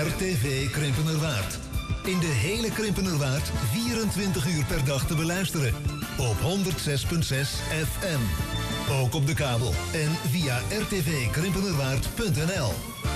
RTV Krimpenerwaard. In de hele Krimpenerwaard 24 uur per dag te beluisteren. Op 106.6 FM. Ook op de kabel en via rtvkrimpenerwaard.nl.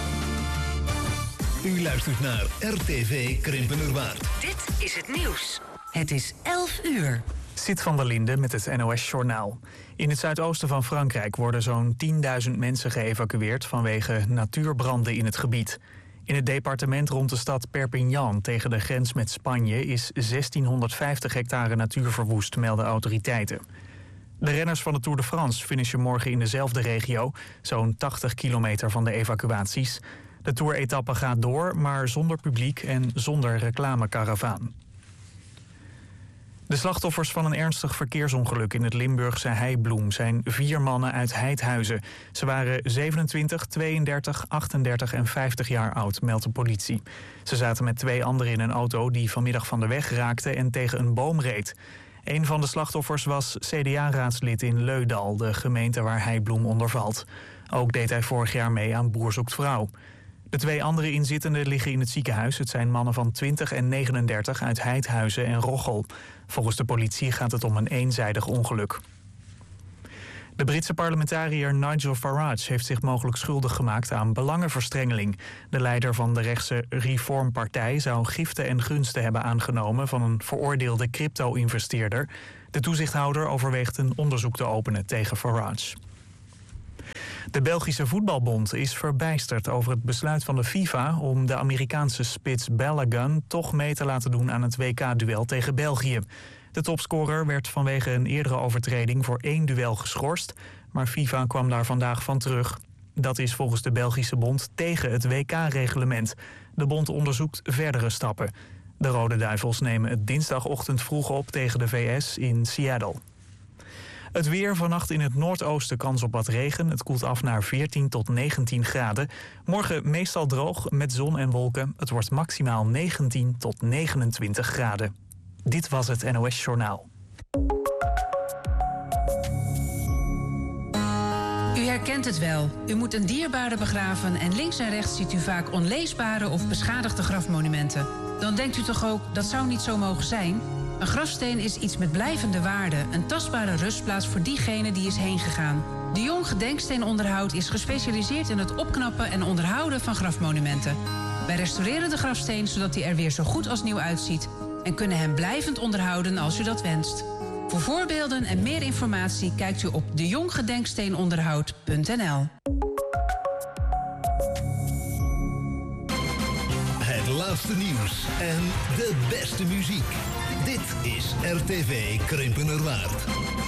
U luistert naar RTV Krimpenerwaard. Dit is het nieuws. Het is 11 uur. Sit van der Linde met het NOS-journaal. In het zuidoosten van Frankrijk worden zo'n 10.000 mensen geëvacueerd vanwege natuurbranden in het gebied. In het departement rond de stad Perpignan tegen de grens met Spanje is 1650 hectare natuur verwoest, melden autoriteiten. De renners van de Tour de France finishen morgen in dezelfde regio, zo'n 80 kilometer van de evacuaties. De Tour-etappe gaat door, maar zonder publiek en zonder reclamekaravaan. De slachtoffers van een ernstig verkeersongeluk in het Limburgse Heibloem zijn 4 mannen uit Heidhuizen. Ze waren 27, 32, 38 en 50 jaar oud, meldt de politie. Ze zaten met 2 anderen in een auto die vanmiddag van de weg raakte en tegen een boom reed. Een van de slachtoffers was CDA-raadslid in Leudal, de gemeente waar Heibloem onder valt. Ook deed hij vorig jaar mee aan Boer zoekt vrouw. De 2 andere inzittenden liggen in het ziekenhuis. Het zijn mannen van 20 en 39 uit Heidhuizen en Roggel. Volgens de politie gaat het om een eenzijdig ongeluk. De Britse parlementariër Nigel Farage heeft zich mogelijk schuldig gemaakt aan belangenverstrengeling. De leider van de rechtse Reform-partij zou giften en gunsten hebben aangenomen van een veroordeelde crypto-investeerder. De toezichthouder overweegt een onderzoek te openen tegen Farage. De Belgische Voetbalbond is verbijsterd over het besluit van de FIFA om de Amerikaanse spits Balogun toch mee te laten doen aan het WK-duel tegen België. De topscorer werd vanwege een eerdere overtreding voor 1 duel geschorst, maar FIFA kwam daar vandaag van terug. Dat is volgens de Belgische bond tegen het WK-reglement. De bond onderzoekt verdere stappen. De Rode Duivels nemen het dinsdagochtend vroeg op tegen de VS in Seattle. Het weer, vannacht in het noordoosten kans op wat regen. Het koelt af naar 14 tot 19 graden. Morgen meestal droog met zon en wolken. Het wordt maximaal 19 tot 29 graden. Dit was het NOS Journaal. U herkent het wel. U moet een dierbare begraven en links en rechts ziet u vaak onleesbare of beschadigde grafmonumenten. Dan denkt u toch ook, dat zou niet zo mogen zijn? Een grafsteen is iets met blijvende waarde, een tastbare rustplaats voor diegene die is heen gegaan. De Jong Gedenksteenonderhoud is gespecialiseerd in het opknappen en onderhouden van grafmonumenten. Wij restaureren de grafsteen zodat hij er weer zo goed als nieuw uitziet en kunnen hem blijvend onderhouden als u dat wenst. Voor voorbeelden en meer informatie kijkt u op dejonggedenksteenonderhoud.nl. Het laatste nieuws en de beste muziek. Dit is RTV Krimpenerwaard.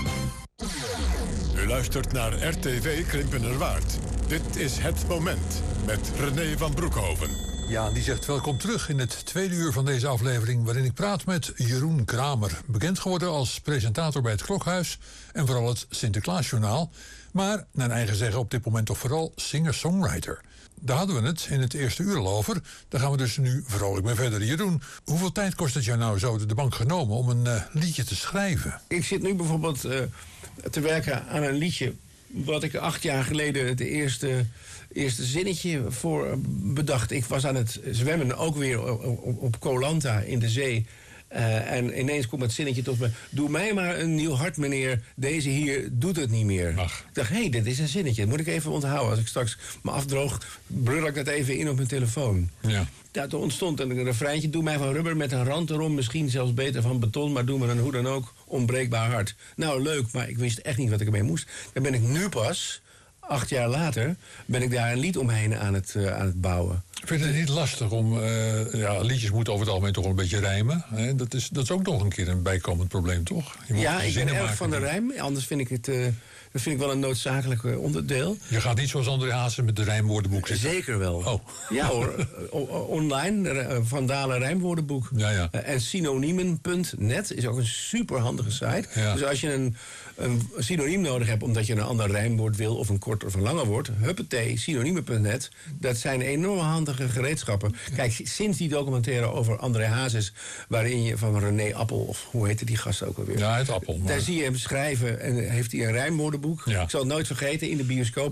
U luistert naar RTV Krimpenerwaard. Dit is Het Moment met René van Broekhoven. Ja, die zegt welkom terug in het tweede uur van deze aflevering, waarin ik praat met Jeroen Kramer. Bekend geworden als presentator bij het Klokhuis en vooral het Sinterklaasjournaal. Maar, naar eigen zeggen, op dit moment toch vooral singer-songwriter. Daar hadden we het in het eerste uur al over. Daar gaan we dus nu vrolijk mee verder. Jeroen, hoeveel tijd kost het jou nou zo de bank genomen om een liedje te schrijven? Ik zit nu bijvoorbeeld te werken aan een liedje wat ik 8 jaar geleden het eerste zinnetje voor bedacht. Ik was aan het zwemmen, ook weer op Koh Lanta in de zee. En ineens komt het zinnetje tot me. Doe mij maar een nieuw hart, meneer. Deze hier doet het niet meer. Ach. Ik dacht, dit is een zinnetje. Dat moet ik even onthouden. Als ik straks me afdroog, brul ik dat even in op mijn telefoon. Ja. Daar ontstond een refreintje. Doe mij van rubber met een rand erom. Misschien zelfs beter van beton. Maar doe me dan hoe dan ook onbreekbaar hart. Nou, leuk, maar ik wist echt niet wat ik ermee moest. Dan ben ik nu pas, 8 jaar later, ben ik daar een lied omheen aan het bouwen. Vind je het niet lastig om... liedjes moeten over het algemeen toch wel een beetje rijmen. Hè? Dat is ook nog een keer een bijkomend probleem, toch? Ja, ik ben erg van de rijm. Anders vind ik het... Dat vind ik wel een noodzakelijk onderdeel. Je gaat niet zoals André Hazes met de rijmwoordenboek zitten? Zeker wel. Oh. Ja hoor, online, Van Dalen rijmwoordenboek. Ja. En synoniemen.net is ook een superhandige site. Ja. Dus als je een synoniem nodig hebt omdat je een ander rijmwoord wil, of een kort of een langer woord, huppatee, synoniemen.net, dat zijn enorm handige gereedschappen. Kijk, sinds die documentaire over André Hazes, waarin je van René Appel, of hoe heette die gast ook alweer? Ja, het Appel. Maar... Daar zie je hem schrijven en heeft hij een rijmwoordenboek. Ja. Ik zal het nooit vergeten, in de bioscoop.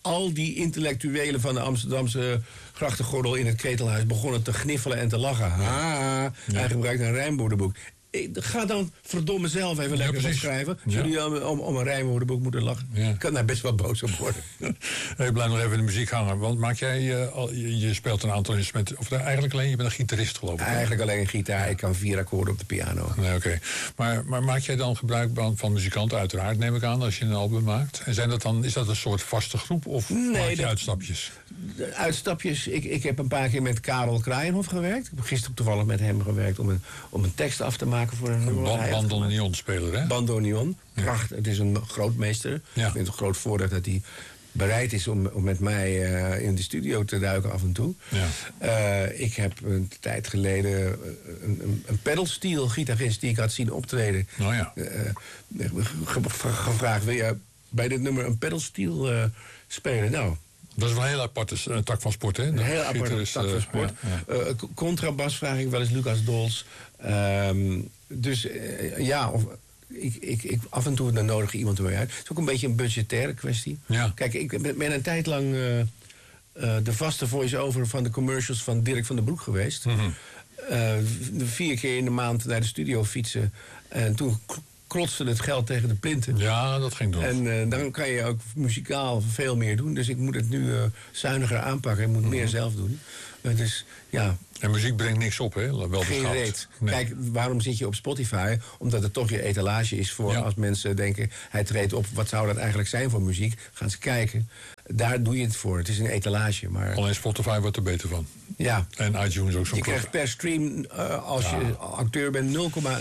al die intellectuelen van de Amsterdamse grachtengordel in het Ketelhuis begonnen te gniffelen en te lachen. Hij gebruikt een rijmwoordenboek. Ga dan verdomme zelf even lekker wat schrijven. Zullen jullie om een rijmwoordenboek moeten lachen? Ja. Ik kan daar best wel boos op worden. Je blijft nog even in de muziek hangen. Want maak jij, je speelt een aantal instrumenten. Of eigenlijk alleen, je bent een gitarist geloof ik. Eigenlijk alleen een gitaar. Ik kan 4 akkoorden op de piano. Nee, oké. Maar maak jij dan gebruik van muzikanten uiteraard, neem ik aan, als je een album maakt? En is dat een soort vaste groep of maak je uitstapjes? Uitstapjes. Ik heb een paar keer met Karel Kraaienhof gewerkt. Ik heb gisteren toevallig met hem gewerkt om een tekst af te maken voor een bandoneonspeler, hè? Bandoneon. Pracht. Het is een grootmeester. Ja. Ik vind het een groot voordeel dat hij bereid is om met mij in de studio te duiken af en toe. Ja. Ik heb een tijd geleden een pedalsteel gitarist die ik had zien optreden. Gevraagd, wil je bij dit nummer een pedalsteel spelen? Nou, dat is wel een heel aparte tak van sport, hè? Een heel aparte tak van sport. Contrabas vraag ik wel eens Lucas Dols. Ik af en toe dan nodig iemand er weer uit. Het is ook een beetje een budgettaire kwestie. Ja. Kijk, ik ben een tijd lang de vaste voice-over van de commercials van Dirk van den Broek geweest. 4 keer in de maand naar de studio fietsen. En toen klotste het geld tegen de plinten. Ja, dat ging door. En dan kan je ook muzikaal veel meer doen. Dus ik moet het nu zuiniger aanpakken. Ik moet meer zelf doen. Dus ja. En muziek brengt niks op, hè? Wel geen reet. Nee. Kijk, waarom zit je op Spotify? Omdat het toch je etalage is voor als mensen denken, hij treedt op, wat zou dat eigenlijk zijn voor muziek? Gaan ze kijken. Daar doe je het voor. Het is een etalage. Maar alleen Spotify wordt er beter van. Ja. En iTunes ook zo. Je krijgt per stream, als je acteur bent,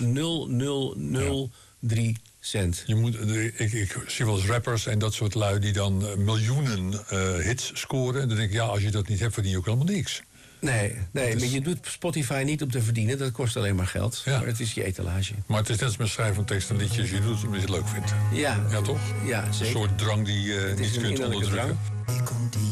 0,0003 cent. Je moet, ik zie wel eens rappers en dat soort lui die dan miljoenen hits scoren. En dan denk ik, als je dat niet hebt, verdien je ook helemaal niks. Nee, maar je doet Spotify niet om te verdienen. Dat kost alleen maar geld. Ja. Maar het is je etalage. Maar het is net als met schrijven van tekst en liedjes. Je doet het omdat je het leuk vindt. Ja. Ja, toch? Ja, zeker. Een soort drang die je niet kunt onderdrukken. Drang.